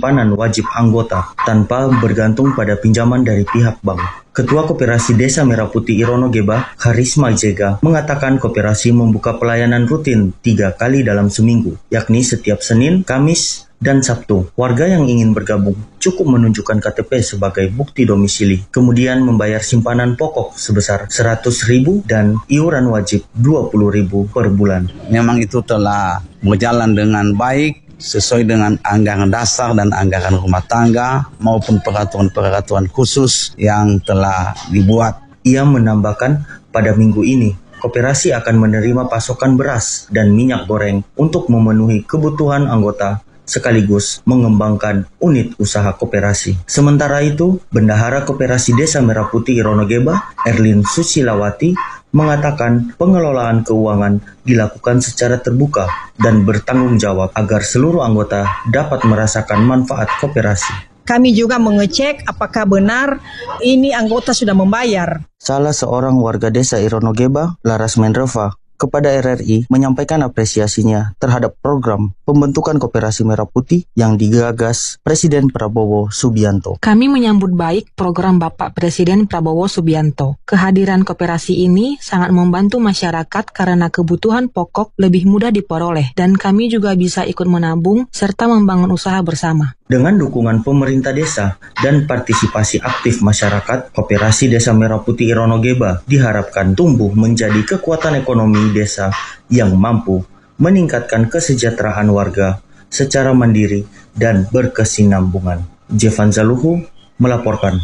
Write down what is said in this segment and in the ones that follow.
simpanan wajib anggota tanpa bergantung pada pinjaman dari pihak bank. Ketua Koperasi Desa Merah Putih Irono Geba, Harisma Jega, mengatakan koperasi membuka pelayanan rutin 3 kali dalam seminggu, yakni setiap Senin, Kamis, dan Sabtu. Warga yang ingin bergabung cukup menunjukkan KTP sebagai bukti domisili, kemudian membayar simpanan pokok sebesar 100.000 dan iuran wajib 20.000 per bulan. Memang itu telah berjalan dengan baik, sesuai dengan anggaran dasar dan anggaran rumah tangga maupun peraturan-peraturan khusus yang telah dibuat. Ia menambahkan pada minggu ini koperasi akan menerima pasokan beras dan minyak goreng untuk memenuhi kebutuhan anggota sekaligus mengembangkan unit usaha koperasi. Sementara itu, Bendahara Koperasi Desa Merah Putih Irono Geba, Erlin Susilawati, mengatakan pengelolaan keuangan dilakukan secara terbuka dan bertanggung jawab agar seluruh anggota dapat merasakan manfaat koperasi. Kami juga mengecek apakah benar ini anggota sudah membayar. Salah seorang warga desa Irono Geba, Laras Menreva, kepada RRI menyampaikan apresiasinya terhadap program pembentukan Koperasi Merah Putih yang digagas Presiden Prabowo Subianto. Kami menyambut baik program Bapak Presiden Prabowo Subianto. Kehadiran koperasi ini sangat membantu masyarakat karena kebutuhan pokok lebih mudah diperoleh dan kami juga bisa ikut menabung serta membangun usaha bersama. Dengan dukungan pemerintah desa dan partisipasi aktif masyarakat, Koperasi Desa Merah Putih Irono Geba diharapkan tumbuh menjadi kekuatan ekonomi desa yang mampu meningkatkan kesejahteraan warga secara mandiri dan berkesinambungan. Jevan Zaluhu melaporkan.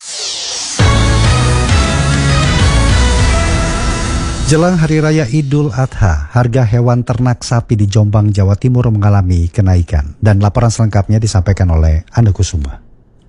Jelang Hari Raya Idul Adha, harga hewan ternak sapi di Jombang, Jawa Timur mengalami kenaikan. Dan laporan selengkapnya disampaikan oleh Anda Kusuma.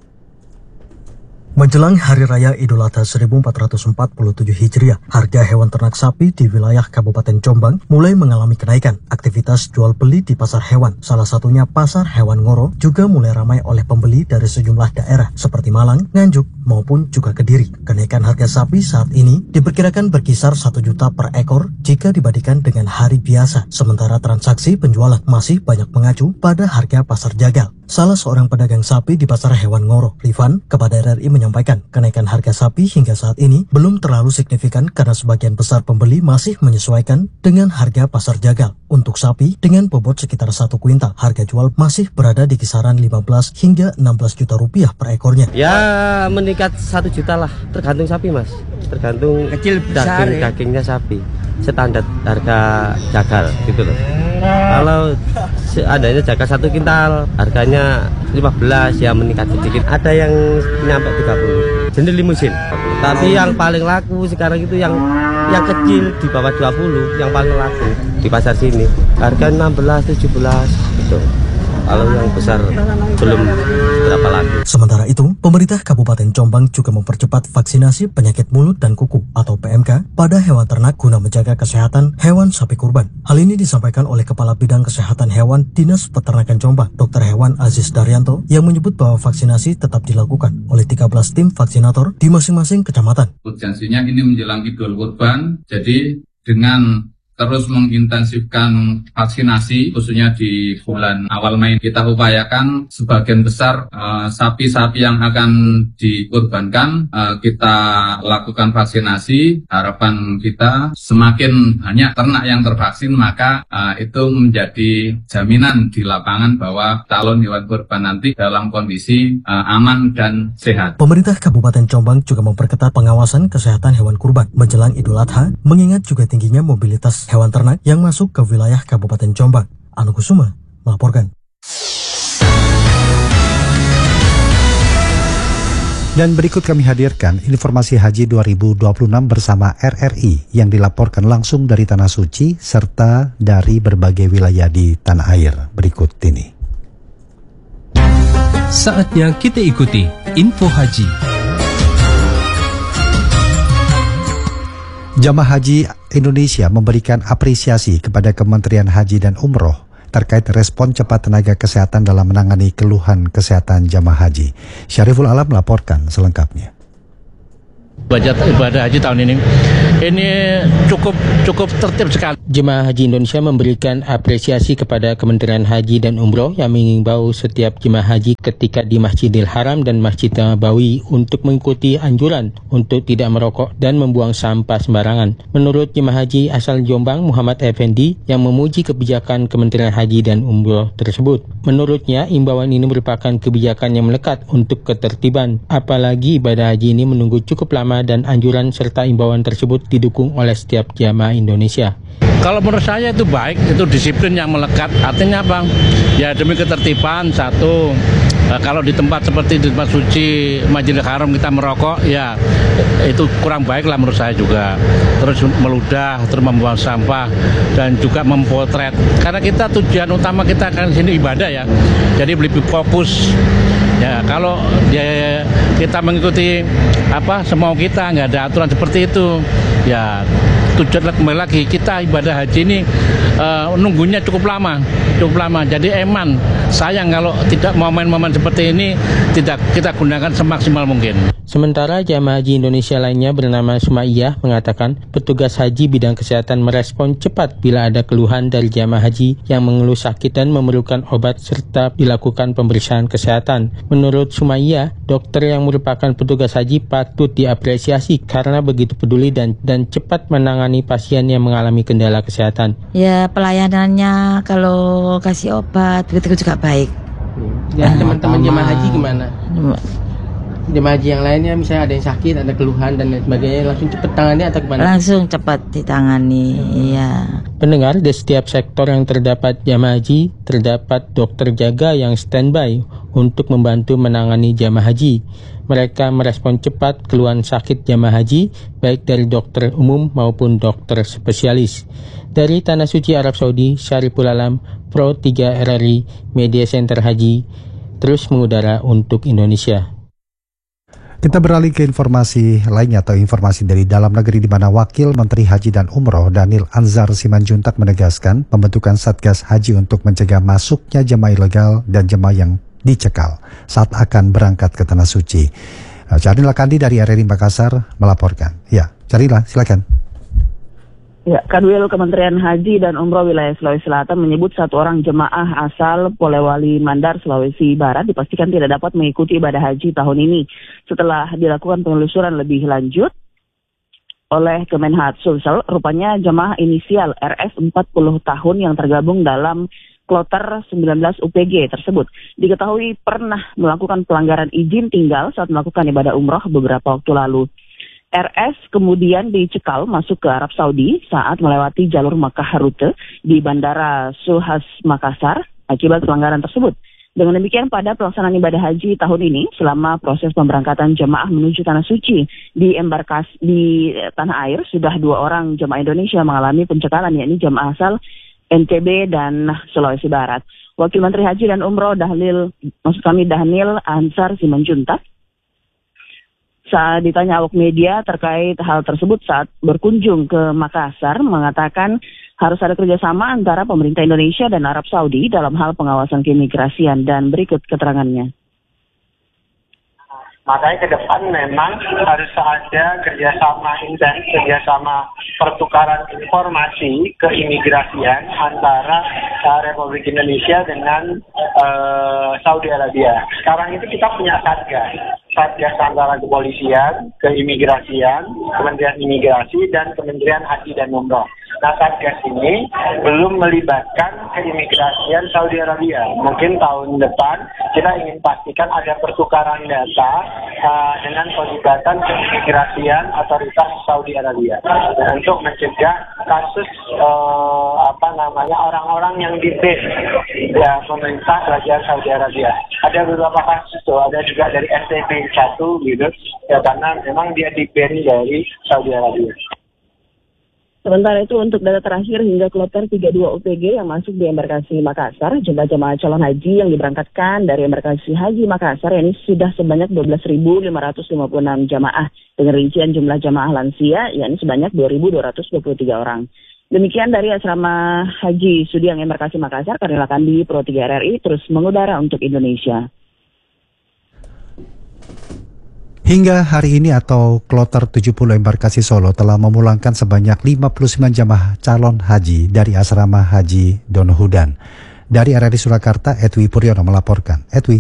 Menjelang Hari Raya Idul Adha 1447 Hijriah, harga hewan ternak sapi di wilayah Kabupaten Jombang mulai mengalami kenaikan. Aktivitas jual beli di pasar hewan, salah satunya Pasar Hewan Ngoro, juga mulai ramai oleh pembeli dari sejumlah daerah seperti Malang, Nganjuk, maupun juga Kediri. Kenaikan harga sapi saat ini diperkirakan berkisar 1 juta per ekor jika dibandingkan dengan hari biasa, sementara transaksi penjualan masih banyak mengacu pada harga pasar jagal. Salah seorang pedagang sapi di Pasar Hewan Ngoro, Rifan, kepada RRI menyampaikan kenaikan harga sapi hingga saat ini belum terlalu signifikan karena sebagian besar pembeli masih menyesuaikan dengan harga pasar jagal. Untuk sapi dengan bobot sekitar 1 kuintal, harga jual masih berada di kisaran 15 hingga 16 juta rupiah per ekornya. Ya meningkat 1 juta lah, tergantung sapi mas, tergantung kecil besar dagingnya sapi, standar harga jagal gitu loh. Kalau adanya jagal 1 kintal, harganya 15, ya meningkat sedikit. Ada yang nyampe 30, jenis limusin. Tapi yang paling laku sekarang itu yang kecil di bawah 20, yang paling laku di pasar sini. Harga 16, 17 gitu. Kalau yang besar belum berapa lagi. Sementara itu, pemerintah Kabupaten Jombang juga mempercepat vaksinasi penyakit mulut dan kuku atau PMK pada hewan ternak guna menjaga kesehatan hewan sapi kurban. Hal ini disampaikan oleh Kepala Bidang Kesehatan Hewan Dinas Peternakan Jombang, Dr. Hewan Aziz Daryanto, yang menyebut bahwa vaksinasi tetap dilakukan oleh 13 tim vaksinator di masing-masing kecamatan. Urgensinya ini menjelang Idul Kurban, jadi dengan terus mengintensifkan vaksinasi, khususnya di bulan awal Mei, kita upayakan sebagian besar sapi-sapi yang akan dikurbankan, kita lakukan vaksinasi. Harapan kita semakin banyak ternak yang tervaksin, maka itu menjadi jaminan di lapangan bahwa calon hewan kurban nanti dalam kondisi aman dan sehat. Pemerintah Kabupaten Jombang juga memperketat pengawasan kesehatan hewan kurban menjelang Idul Adha, mengingat juga tingginya mobilitas hewan ternak yang masuk ke wilayah Kabupaten Jombang. Anu Kusuma melaporkan. Dan berikut kami hadirkan informasi Haji 2026 bersama RRI yang dilaporkan langsung dari Tanah Suci serta dari berbagai wilayah di tanah air. Berikut ini. Saatnya kita ikuti info haji. Jamaah Haji Indonesia memberikan apresiasi kepada Kementerian Haji dan Umroh terkait respon cepat tenaga kesehatan dalam menangani keluhan kesehatan jamaah haji. Syariful Alam melaporkan selengkapnya. Budget ibadah haji tahun ini cukup tertib sekali. Jemaah Haji Indonesia memberikan apresiasi kepada Kementerian Haji dan Umroh yang mengimbau setiap jemaah haji ketika di Masjidil Haram dan Masjid Nabawi untuk mengikuti anjuran untuk tidak merokok dan membuang sampah sembarangan. Menurut jemaah haji asal Jombang, Muhammad Effendi, yang memuji kebijakan Kementerian Haji dan Umroh tersebut. Menurutnya, imbauan ini merupakan kebijakan yang melekat untuk ketertiban, apalagi ibadah haji ini menunggu cukup lama dan anjuran serta imbauan tersebut didukung oleh setiap jamaah Indonesia. Kalau menurut saya itu baik, itu disiplin yang melekat. Artinya apa? Ya demi ketertiban, satu. Kalau di tempat seperti di tempat suci Masjidil Haram kita merokok, ya itu kurang baik lah menurut saya juga. Terus meludah, terus membuang sampah, dan juga mempotret. Karena kita tujuan utama kita kan di sini ibadah ya, jadi lebih fokus. Ya kalau kita mengikuti semau kita, nggak ada aturan seperti itu. Ya tujuan kembali lagi kita ibadah haji ini nunggunya cukup lama. Jadi eman. Sayang kalau tidak momen-momen seperti ini tidak kita gunakan semaksimal mungkin. Sementara jamaah haji Indonesia lainnya bernama Sumaiyah mengatakan petugas haji bidang kesehatan merespon cepat bila ada keluhan dari jamaah haji yang mengeluh sakit dan memerlukan obat serta dilakukan pemeriksaan kesehatan. Menurut Sumaiyah, dokter yang merupakan petugas haji patut diapresiasi karena begitu peduli dan cepat menangani pasien yang mengalami kendala kesehatan. Ya pelayanannya kalau kasih obat begitu juga baik. Dan teman-teman jemaah haji gimana? Jemaah haji yang lainnya misalnya ada yang sakit, ada keluhan dan lain sebagainya, langsung cepat tangani atau gimana? Langsung cepat ditangani, iya. Pendengar, di setiap sektor yang terdapat jamaah haji, terdapat dokter jaga yang standby untuk membantu menangani jamaah haji. Mereka merespon cepat keluhan sakit jamaah haji, baik dari dokter umum maupun dokter spesialis. Dari Tanah Suci Arab Saudi, Syariful Alam, Pro 3 RRI, Media Center Haji, terus mengudara untuk Indonesia. Kita beralih ke informasi lainnya atau informasi dari dalam negeri di mana Wakil Menteri Haji dan Umroh Dhanil Anzar Simanjuntak menegaskan pembentukan Satgas Haji untuk mencegah masuknya jemaah ilegal dan jemaah yang dicekal saat akan berangkat ke Tanah Suci. Charila Kandi dari RRI Makassar melaporkan. Ya, Charila, silakan. Ya, Kanwil Kementerian Haji dan Umroh Wilayah Sulawesi Selatan menyebut satu orang jemaah asal Polewali Mandar, Sulawesi Barat dipastikan tidak dapat mengikuti ibadah haji tahun ini setelah dilakukan penelusuran lebih lanjut oleh Kemenhad Sulsel. Rupanya jemaah inisial RF 40 tahun yang tergabung dalam Kloter 19 UPG tersebut diketahui pernah melakukan pelanggaran izin tinggal saat melakukan ibadah umroh beberapa waktu lalu. RS kemudian dicekal masuk ke Arab Saudi saat melewati jalur Makkah rute di Bandara Suhas Makassar akibat pelanggaran tersebut. Dengan demikian pada pelaksanaan ibadah haji tahun ini selama proses pemberangkatan jemaah menuju Tanah Suci di tanah air sudah 2 orang jemaah Indonesia mengalami pencekalan, yakni jemaah asal NTB dan Sulawesi Barat. Wakil Menteri Haji dan Umroh Dhanil Anzar Simanjuntak saat ditanya awak media terkait hal tersebut saat berkunjung ke Makassar mengatakan harus ada kerjasama antara pemerintah Indonesia dan Arab Saudi dalam hal pengawasan keimigrasian dan berikut keterangannya. Makanya ke depan memang harus ada kerjasama intens, kerjasama pertukaran informasi keimigrasian antara Republik Indonesia dengan Saudi Arabia. Sekarang itu kita punya Satgas antara kepolisian, keimigrasian, Kementerian Imigrasi, dan Kementerian Haji dan Umroh. Nah, Satgas ini belum melibatkan keimigrasian Saudi Arabia. Mungkin tahun depan kita ingin pastikan ada pertukaran data dengan pelibatan keimigrasian otoritas Saudi Arabia untuk mencegah kasus orang-orang yang di-ban ya pemerintah kerajaan Saudi Arabia. Ada beberapa kasus tuh, ada juga dari NTB 1 gitu ya, karena memang dia di-ban dari Saudi Arabia. Sementara itu untuk data terakhir hingga kloter 32 UPG yang masuk di embarkasi Makassar, jumlah jemaah calon haji yang diberangkatkan dari embarkasi Haji Makassar ini sudah sebanyak 12.556 jamaah dengan rincian jumlah jamaah lansia yakni sebanyak 2.223 orang. Demikian dari Asrama Haji Sudiang Embarkasi Makassar, Karnila Kandi, Pro 3 RRI terus mengudara untuk Indonesia. Hingga hari ini atau kloter 70 embarkasi Solo telah memulangkan sebanyak 59 jamaah calon haji dari asrama haji Donohudan. Dari RRI Surakarta, Edwi Puryono melaporkan. Edwi.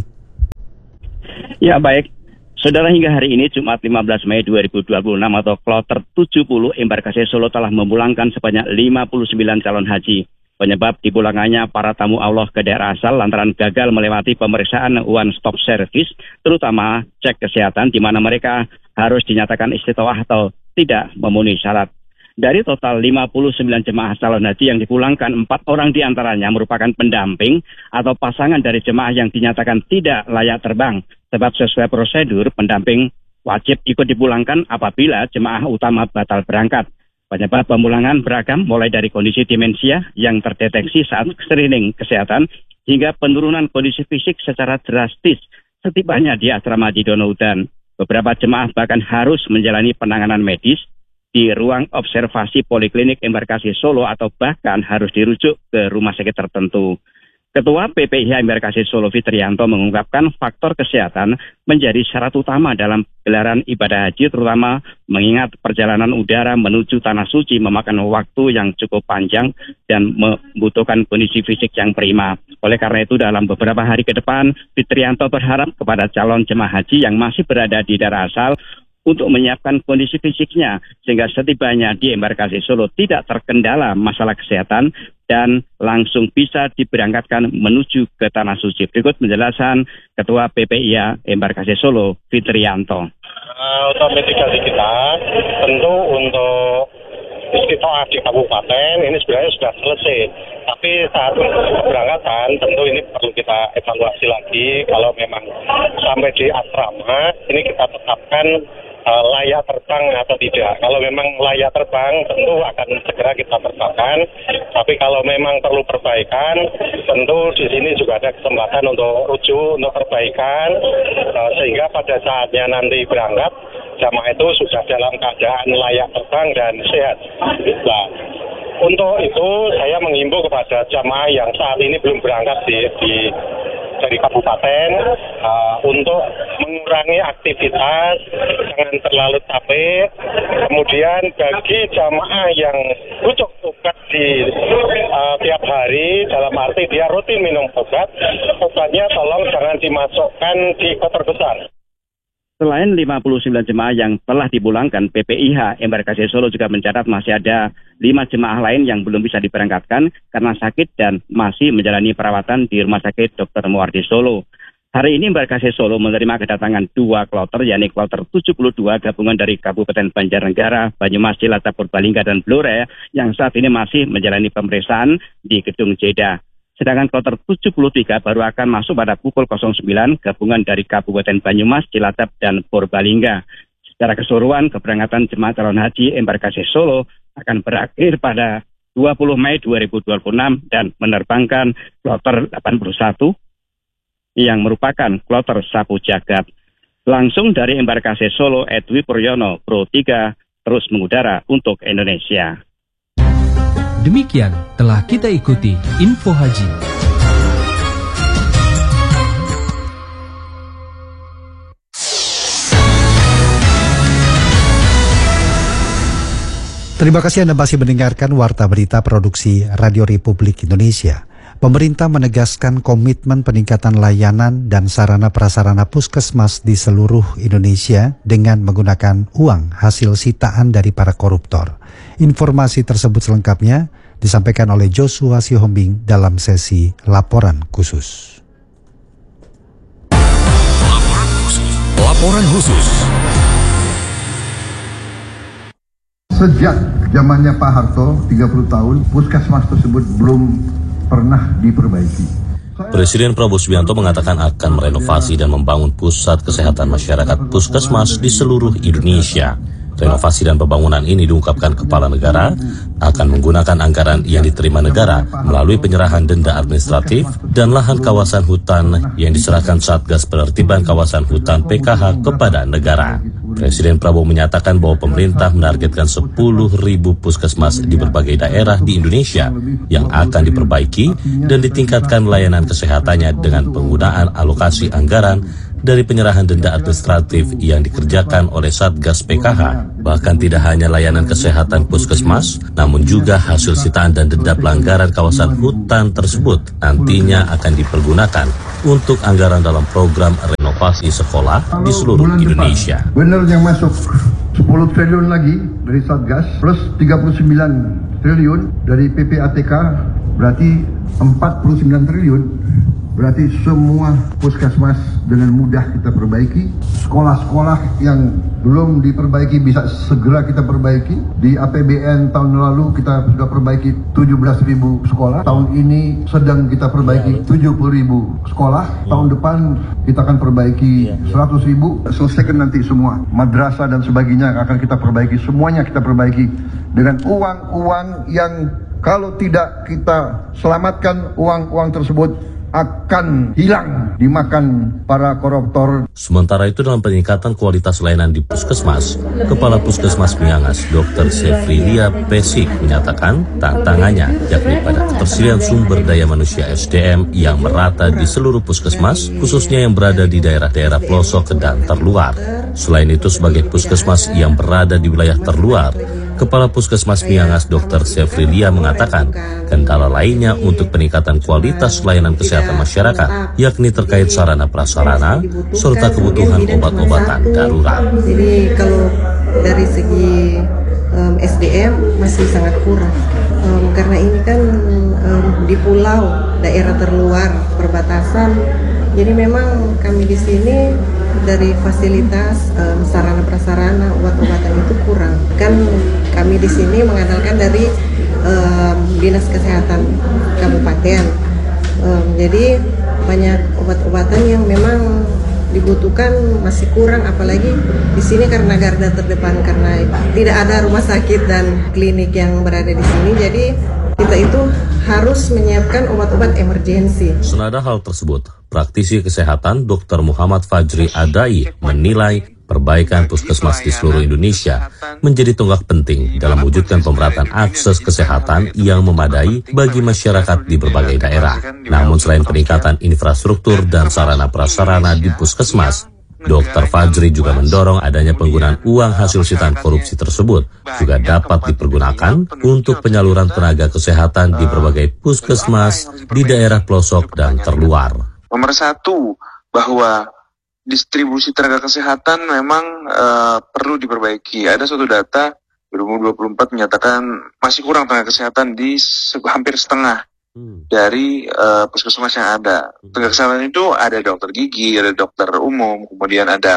Ya baik, saudara, hingga hari ini Jumat 15 Mei 2026 atau kloter 70 embarkasi Solo telah memulangkan sebanyak 59 calon haji. Penyebab dipulangannya para tamu Allah ke daerah asal lantaran gagal melewati pemeriksaan one stop service, terutama cek kesehatan di mana mereka harus dinyatakan istitoah atau tidak memenuhi syarat. Dari total 59 jemaah calon haji yang dipulangkan, 4 orang diantaranya merupakan pendamping atau pasangan dari jemaah yang dinyatakan tidak layak terbang. Sebab sesuai prosedur, pendamping wajib ikut dipulangkan apabila jemaah utama batal berangkat. Penyebab pemulangan beragam, mulai dari kondisi demensia yang terdeteksi saat screening kesehatan hingga penurunan kondisi fisik secara drastis setibanya di asrama haji Donohudan. Beberapa jemaah bahkan harus menjalani penanganan medis di ruang observasi poliklinik embarkasi Solo atau bahkan harus dirujuk ke rumah sakit tertentu. Ketua PPIH Embarkasi Solo Fitrianto mengungkapkan faktor kesehatan menjadi syarat utama dalam gelaran ibadah haji, terutama mengingat perjalanan udara menuju Tanah Suci memakan waktu yang cukup panjang dan membutuhkan kondisi fisik yang prima. Oleh karena itu, dalam beberapa hari ke depan, Fitrianto berharap kepada calon jemaah haji yang masih berada di daerah asal untuk menyiapkan kondisi fisiknya sehingga setibanya di embarkasi Solo tidak terkendala masalah kesehatan dan langsung bisa diberangkatkan menuju ke Tanah Suci. Berikut penjelasan Ketua PPIH Embarkasi Solo, Fitrianto. Untuk mitigasi kita, tentu untuk istitoah di kabupaten ini sebenarnya sudah selesai. Tapi saat keberangkatan tentu ini perlu kita evaluasi lagi. Kalau memang sampai di asrama, ini kita tetapkan layak terbang atau tidak. Kalau memang layak terbang tentu akan segera kita terbangkan. Tapi kalau memang perlu perbaikan, tentu di sini juga ada kesempatan untuk rujuk, untuk perbaikan, sehingga pada saatnya nanti berangkat, jamaah itu sudah dalam keadaan layak terbang dan sehat. Nah, untuk itu saya menghimbau kepada jamaah yang saat ini belum berangkat dari kabupaten untuk mengurangi aktivitas, jangan terlalu capek. Kemudian bagi jamaah yang butuh obat di tiap hari, dalam arti dia rutin minum obat, obatnya tolong jangan dimasukkan di koper besar. Selain 59 jemaah yang telah dipulangkan, PPIH Embarkasi Solo juga mencatat masih ada 5 jemaah lain yang belum bisa diberangkatkan karena sakit dan masih menjalani perawatan di Rumah Sakit Dr. Muwardi Solo. Hari ini Embarkasi Solo menerima kedatangan 2 kloter, yakni kloter 72 gabungan dari Kabupaten Banjarnegara, Banyumas, Cilacap, Purbalingga, dan Blora yang saat ini masih menjalani pemeriksaan di Gedung Jeddah. Sedangkan kloter 73 baru akan masuk pada pukul 09 gabungan dari Kabupaten Banyumas, Cilacap, dan Purbalingga. Secara keseluruhan, keberangkatan jemaah calon haji Embarkasi Solo akan berakhir pada 20 Mei 2026 dan menerbangkan kloter 81 yang merupakan kloter Sapu Jagat. Langsung dari Embarkasi Solo, Edwi Puryono, Pro 3, terus mengudara untuk Indonesia. Demikian telah kita ikuti Info Haji. Terima kasih Anda masih mendengarkan Warta Berita Produksi Radio Republik Indonesia. Pemerintah menegaskan komitmen peningkatan layanan dan sarana prasarana puskesmas di seluruh Indonesia dengan menggunakan uang hasil sitaan dari para koruptor. Informasi tersebut selengkapnya disampaikan oleh Joshua Sihombing dalam sesi Laporan Khusus. Laporan Khusus. Sejak zamannya Pak Harto 30 tahun, puskesmas tersebut belum pernah diperbaiki. Presiden Prabowo Subianto mengatakan akan merenovasi dan membangun pusat kesehatan masyarakat puskesmas di seluruh Indonesia. Renovasi dan pembangunan ini diungkapkan Kepala Negara akan menggunakan anggaran yang diterima negara melalui penyerahan denda administratif dan lahan kawasan hutan yang diserahkan Satgas Penertiban Kawasan Hutan PKH kepada negara. Presiden Prabowo menyatakan bahwa pemerintah menargetkan 10.000 puskesmas di berbagai daerah di Indonesia yang akan diperbaiki dan ditingkatkan layanan kesehatannya dengan penggunaan alokasi anggaran dari penyerahan denda administratif yang dikerjakan oleh Satgas PKH. Bahkan tidak hanya layanan kesehatan puskesmas, namun juga hasil sitaan dan denda pelanggaran kawasan hutan tersebut nantinya akan dipergunakan untuk anggaran dalam program renovasi sekolah di seluruh Indonesia. Benar yang masuk 10 triliun lagi dari Satgas plus 39 triliun dari PPATK, berarti 49 triliun. Berarti semua puskesmas dengan mudah kita perbaiki. Sekolah-sekolah yang belum diperbaiki bisa segera kita perbaiki. Di APBN tahun lalu kita sudah perbaiki 17.000 sekolah. Tahun ini sedang kita perbaiki 70.000 sekolah. Tahun depan kita akan perbaiki 100.000. Selesaikan nanti semua madrasah dan sebagainya akan kita perbaiki. Semuanya kita perbaiki dengan uang-uang yang kalau tidak kita selamatkan, uang-uang tersebut akan hilang dimakan para koruptor. Sementara itu dalam peningkatan kualitas layanan di puskesmas, Kepala Puskesmas Miangas Dr. Sefrilia Pesik menyatakan tantangannya yakni pada ketersediaan sumber daya manusia SDM yang merata di seluruh puskesmas, khususnya yang berada di daerah-daerah pelosok dan terluar. Selain itu, sebagai puskesmas yang berada di wilayah terluar, Kepala Puskesmas Miangas Dr. Sefrilia mengatakan kendala lainnya untuk peningkatan kualitas layanan kesehatan masyarakat yakni terkait sarana prasarana serta kebutuhan obat-obatan darurat. Jadi kalau dari segi SDM masih sangat kurang karena ini kan di pulau, daerah terluar, perbatasan. Jadi memang kami di sini dari fasilitas sarana prasarana obat-obatan itu kurang. Kan kami di sini mengandalkan dari Dinas Kesehatan Kabupaten. Jadi banyak obat-obatan yang memang dibutuhkan masih kurang, apalagi di sini karena garda terdepan, karena tidak ada rumah sakit dan klinik yang berada di sini. Jadi kita itu harus menyiapkan obat-obat emergensi. Senada hal tersebut, praktisi kesehatan Dr. Muhammad Fajri Adai menilai perbaikan puskesmas di seluruh Indonesia menjadi tonggak penting dalam mewujudkan pemerataan akses kesehatan yang memadai bagi masyarakat di berbagai daerah. Namun selain peningkatan infrastruktur dan sarana prasarana di puskesmas, Dr. Fajri juga mendorong adanya penggunaan uang hasil sitaan korupsi tersebut juga dapat dipergunakan untuk penyaluran tenaga kesehatan di berbagai puskesmas di daerah pelosok dan terluar. Nomor satu, bahwa distribusi tenaga kesehatan memang perlu diperbaiki. Ada suatu data 2024 menyatakan masih kurang tenaga kesehatan di hampir setengah dari puskesmas yang ada. Tenaga kesehatan itu ada dokter gigi, ada dokter umum, kemudian ada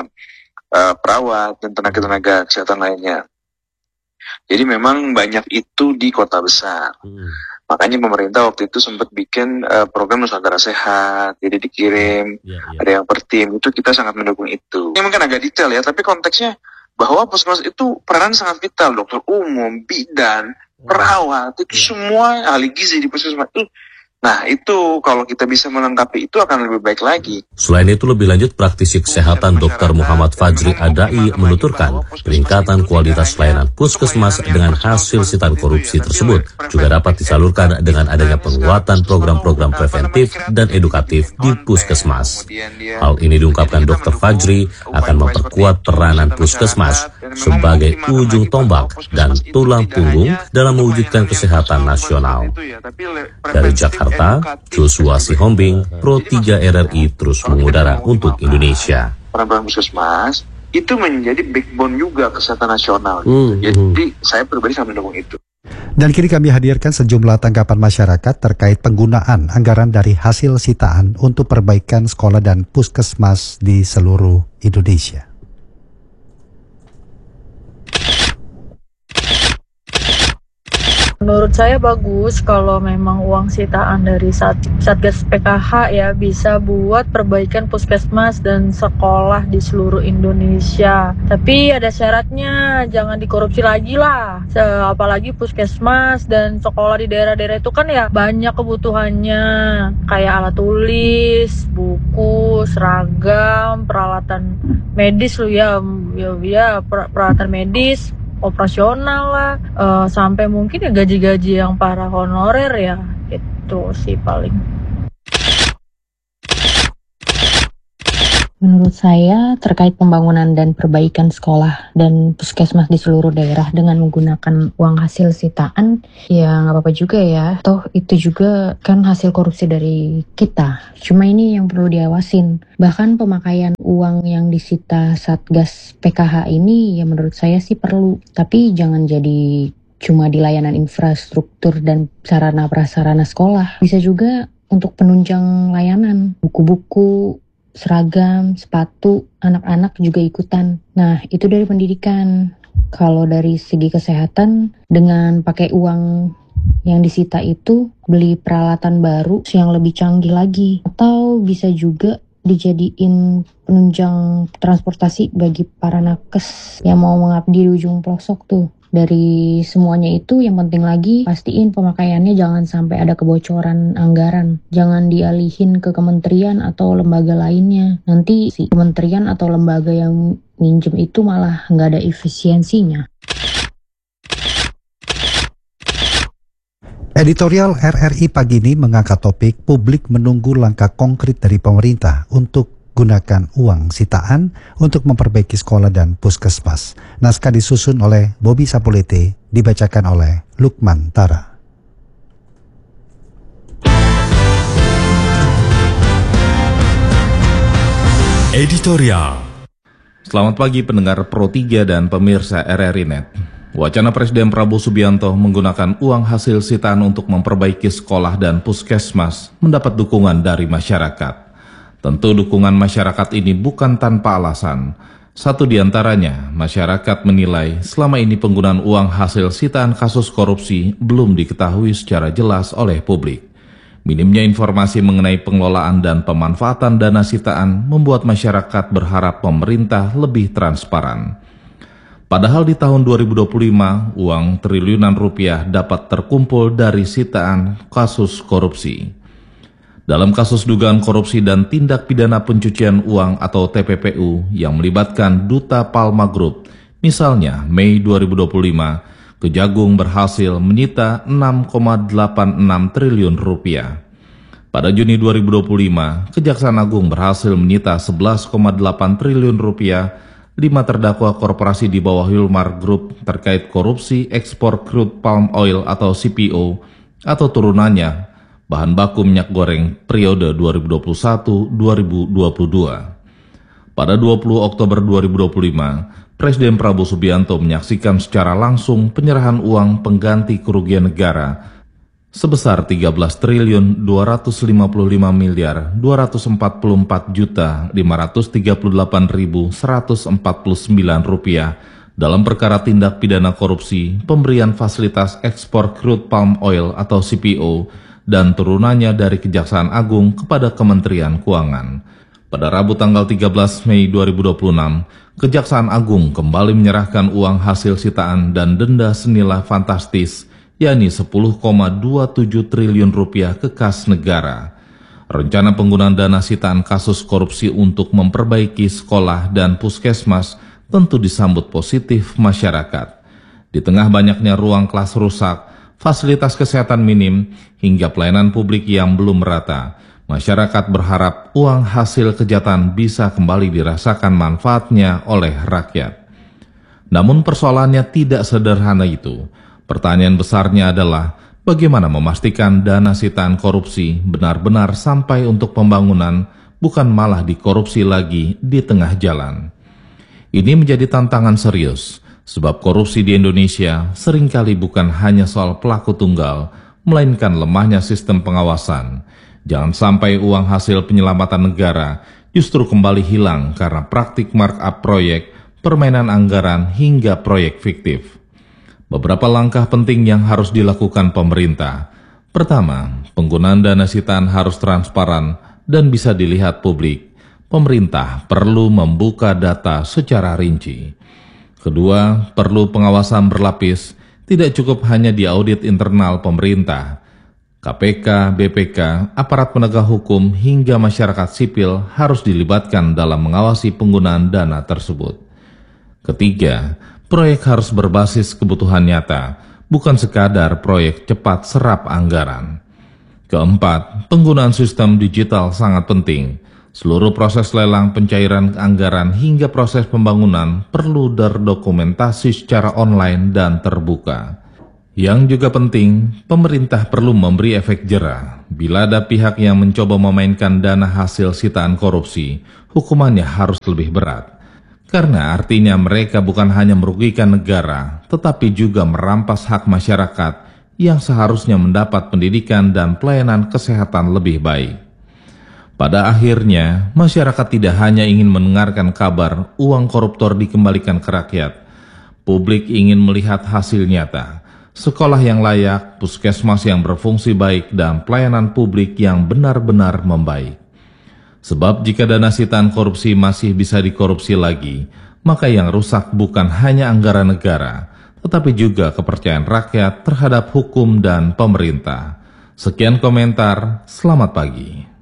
perawat dan tenaga-tenaga kesehatan lainnya. Jadi memang banyak itu di kota besar. Makanya pemerintah waktu itu sempat bikin program Nusantara Sehat, jadi dikirim, ada yang per tim, itu kita sangat mendukung itu. Ini mungkin agak detail ya, tapi konteksnya bahwa puskesmas itu peran sangat vital, dokter umum, bidan, perawat, itu semua ahli gizi di puskesmas itu. Nah itu kalau kita bisa melengkapi itu akan lebih baik lagi. Selain itu lebih lanjut praktisi kesehatan Dr. Muhammad Fajri Adai menuturkan peningkatan kualitas layanan puskesmas dengan hasil sitaan korupsi tersebut juga dapat disalurkan dengan adanya penguatan program-program preventif dan edukatif di puskesmas. Hal ini diungkapkan Dr. Fajri akan memperkuat peranan puskesmas sebagai ujung tombak dan tulang punggung dalam mewujudkan kesehatan nasional. Dari Jakarta, Joshua Sihombing, Pro 3 RRI terus mengudara untuk Indonesia. Peran puskesmas itu menjadi backbone juga kesehatan nasional. Jadi saya pribadi sangat mendukung itu. Dan kini kami hadirkan sejumlah tanggapan masyarakat terkait penggunaan anggaran dari hasil sitaan untuk perbaikan sekolah dan puskesmas di seluruh Indonesia. Menurut saya bagus kalau memang uang sitaan dari Satgas PKH ya bisa buat perbaikan puskesmas dan sekolah di seluruh Indonesia. Tapi ada syaratnya, jangan dikorupsi lagi lah. Apalagi puskesmas dan sekolah di daerah-daerah itu kan ya banyak kebutuhannya. Kayak alat tulis, buku, seragam, peralatan medis loh ya peralatan medis, operasional lah, sampai mungkin ya gaji-gaji yang para honorer ya, itu sih paling. Menurut saya, terkait pembangunan dan perbaikan sekolah dan puskesmas di seluruh daerah dengan menggunakan uang hasil sitaan, ya nggak apa-apa juga ya. Toh itu juga kan hasil korupsi dari kita. Cuma ini yang perlu diawasin. Bahkan pemakaian uang yang disita Satgas PKH ini ya menurut saya sih perlu. Tapi jangan jadi cuma di layanan infrastruktur dan sarana prasarana sekolah. Bisa juga untuk penunjang layanan, buku-buku, seragam, sepatu, anak-anak juga ikutan. Nah, itu dari pendidikan. Kalau dari segi kesehatan, dengan pakai uang yang disita itu, beli peralatan baru yang lebih canggih lagi. Atau bisa juga dijadiin penunjang transportasi bagi para nakes yang mau mengabdi di ujung pelosok tuh. Dari semuanya itu yang penting lagi pastiin pemakaiannya jangan sampai ada kebocoran anggaran. Jangan dialihin ke kementerian atau lembaga lainnya. Nanti si kementerian atau lembaga yang minjem itu malah nggak ada efisiensinya. Editorial RRI pagi ini mengangkat topik publik menunggu langkah konkret dari pemerintah untuk gunakan uang sitaan untuk memperbaiki sekolah dan puskesmas. Naskah disusun oleh Bobby Sapulete, dibacakan oleh Lukman Tara. Editorial. Selamat pagi pendengar Pro 3 dan pemirsa RRI Net. Wacana Presiden Prabowo Subianto menggunakan uang hasil sitaan untuk memperbaiki sekolah dan puskesmas mendapat dukungan dari masyarakat. Tentu dukungan masyarakat ini bukan tanpa alasan. Satu di antaranya, masyarakat menilai selama ini penggunaan uang hasil sitaan kasus korupsi belum diketahui secara jelas oleh publik. Minimnya informasi mengenai pengelolaan dan pemanfaatan dana sitaan membuat masyarakat berharap pemerintah lebih transparan. Padahal di tahun 2025, uang triliunan rupiah dapat terkumpul dari sitaan kasus korupsi. Dalam kasus dugaan korupsi dan tindak pidana pencucian uang atau TPPU yang melibatkan Duta Palma Group, misalnya Mei 2025, Kejagung berhasil menyita 6,86 triliun rupiah. Pada Juni 2025, Kejaksaan Agung berhasil menyita 11,8 triliun rupiah 5 terdakwa korporasi di bawah Wilmar Group terkait korupsi ekspor crude palm oil atau CPO atau turunannya bahan baku minyak goreng periode 2021-2022. Pada 20 Oktober 2025, Presiden Prabowo Subianto menyaksikan secara langsung penyerahan uang pengganti kerugian negara sebesar 13.255.244.539 rupiah dalam perkara tindak pidana korupsi pemberian fasilitas ekspor crude palm oil atau CPO dan turunannya dari Kejaksaan Agung kepada Kementerian Keuangan. Pada Rabu tanggal 13 Mei 2026, Kejaksaan Agung kembali menyerahkan uang hasil sitaan dan denda senilai fantastis, yakni 10,27 triliun rupiah ke kas negara. Rencana penggunaan dana sitaan kasus korupsi untuk memperbaiki sekolah dan puskesmas tentu disambut positif masyarakat. Di tengah banyaknya ruang kelas rusak, fasilitas kesehatan minim, hingga pelayanan publik yang belum merata, masyarakat berharap uang hasil kejahatan bisa kembali dirasakan manfaatnya oleh rakyat. Namun persoalannya tidak sederhana itu. Pertanyaan besarnya adalah bagaimana memastikan dana sitaan korupsi benar-benar sampai untuk pembangunan, bukan malah dikorupsi lagi di tengah jalan. Ini menjadi tantangan serius. Sebab korupsi di Indonesia seringkali bukan hanya soal pelaku tunggal, melainkan lemahnya sistem pengawasan. Jangan sampai uang hasil penyelamatan negara justru kembali hilang karena praktik markup proyek, permainan anggaran, hingga proyek fiktif. Beberapa langkah penting yang harus dilakukan pemerintah. Pertama, penggunaan dana sitaan harus transparan dan bisa dilihat publik. Pemerintah perlu membuka data secara rinci. Kedua, perlu pengawasan berlapis, tidak cukup hanya di audit internal pemerintah. KPK, BPK, aparat penegak hukum, hingga masyarakat sipil harus dilibatkan dalam mengawasi penggunaan dana tersebut. Ketiga, proyek harus berbasis kebutuhan nyata, bukan sekadar proyek cepat serap anggaran. Keempat, penggunaan sistem digital sangat penting. Seluruh proses lelang, pencairan anggaran, hingga proses pembangunan perlu terdokumentasi secara online dan terbuka. Yang juga penting, pemerintah perlu memberi efek jera. Bila ada pihak yang mencoba memainkan dana hasil sitaan korupsi, hukumannya harus lebih berat. Karena artinya mereka bukan hanya merugikan negara, tetapi juga merampas hak masyarakat yang seharusnya mendapat pendidikan dan pelayanan kesehatan lebih baik. Pada akhirnya, masyarakat tidak hanya ingin mendengarkan kabar uang koruptor dikembalikan ke rakyat. Publik ingin melihat hasil nyata, sekolah yang layak, puskesmas yang berfungsi baik, dan pelayanan publik yang benar-benar membaik. Sebab jika dana sitaan korupsi masih bisa dikorupsi lagi, maka yang rusak bukan hanya anggaran negara, tetapi juga kepercayaan rakyat terhadap hukum dan pemerintah. Sekian komentar, selamat pagi.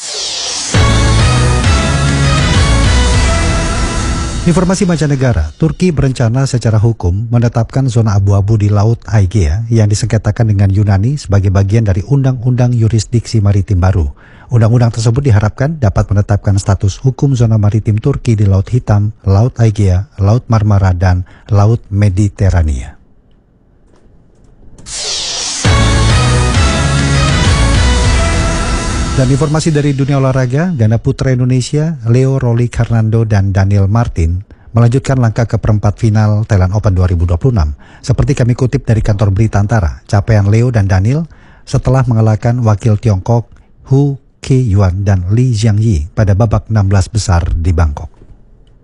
Informasi mancanegara, Turki berencana secara hukum menetapkan zona abu-abu di Laut Aegea yang disengketakan dengan Yunani sebagai bagian dari Undang-Undang Yurisdiksi Maritim baru. Undang-undang tersebut diharapkan dapat menetapkan status hukum zona maritim Turki di Laut Hitam, Laut Aegea, Laut Marmara, dan Laut Mediterania. Dan informasi dari dunia olahraga, ganda putra Indonesia, Leo Rolly Hernando dan Daniel Martin melanjutkan langkah ke perempat final Thailand Open 2026. Seperti kami kutip dari kantor berita Antara, capaian Leo dan Daniel setelah mengalahkan wakil Tiongkok Hu Ke-yuan dan Li Jiangyi pada babak 16 besar di Bangkok.